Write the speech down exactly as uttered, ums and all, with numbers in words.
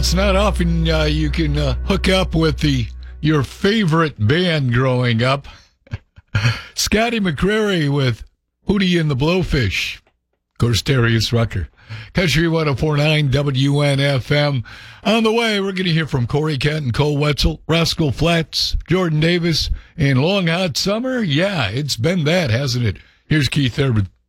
it's not often uh, you can uh, hook up with the your favorite band growing up. Scotty McCreery with Hootie and the Blowfish. Of course, Darius Rucker. Country one oh four point nine W N F M. On the way, we're going to hear from Corey Kent and Cole Wetzel, Rascal Flatts, Jordan Davis, and Long Hot Summer. Yeah, it's been that, hasn't it? Here's Keith Urban.